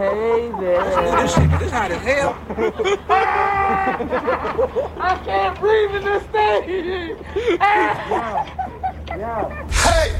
Hey there. Let's do this shit. This hot as hell. I can't breathe in this thing. Hey!